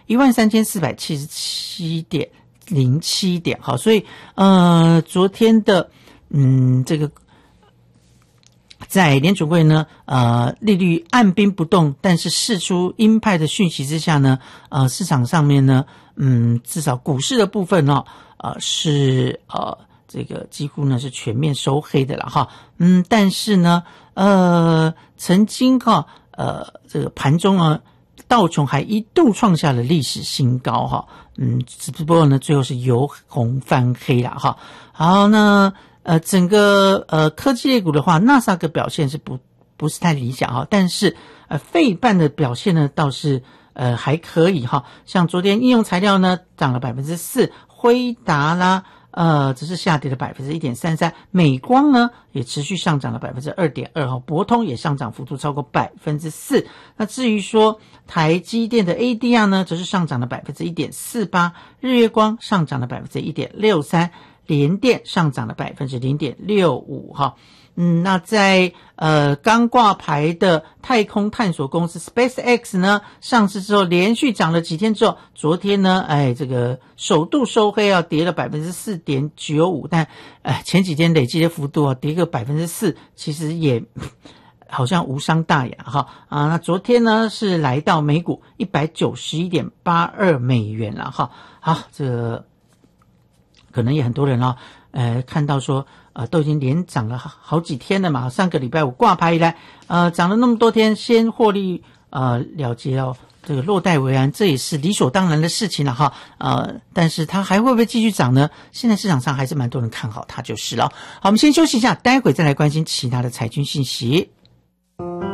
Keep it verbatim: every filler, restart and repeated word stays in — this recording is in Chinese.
一万三千四百七十七点零七点。好，所以呃，昨天的嗯这个在联准会呢呃利率按兵不动，但是释出鹰派的讯息之下呢，呃市场上面呢嗯至少股市的部分哦呃是呃这个几乎呢是全面收黑的了哈。嗯但是呢呃曾经哈呃这个盘中啊道琼还一度创下了历史新高哈。嗯只不过呢最后是由红翻黑了哈。好，那呃整个呃科技类股的话，纳斯达克表现是不不是太理想哈，但是呃费半的表现呢倒是呃还可以哈。像昨天应用材料呢涨了 百分之四， 辉达啦呃只是下跌了 百分之一点三三， 美光呢也持续上涨了 百分之二点二 哈，博通也上涨幅度超过 百分之四。 那至于说台积电的 A D R 呢则是上涨了 百分之一点四八， 日月光上涨了 百分之一点六三，联电上涨了 百分之零点六五 哈。嗯，那在呃刚挂牌的太空探索公司 SpaceX 呢上市之后连续涨了几天之后，昨天呢哎这个首度收黑啊，跌了 百分之四点九五， 但哎前几天累积的幅度啊跌个 百分之四， 其实也好像无伤大雅哈啊。那昨天呢是来到每股 一百九十一点八二美元了哈。好，这个可能也很多人啊呃看到说呃都已经连涨了好几天了嘛，上个礼拜五挂牌以来呃涨了那么多天，先获利呃了结哦，这个落袋为安，这也是理所当然的事情了哈。呃但是它还会不会继续涨呢？现在市场上还是蛮多人看好它就是了。好，我们先休息一下，待会再来关心其他的财经信息。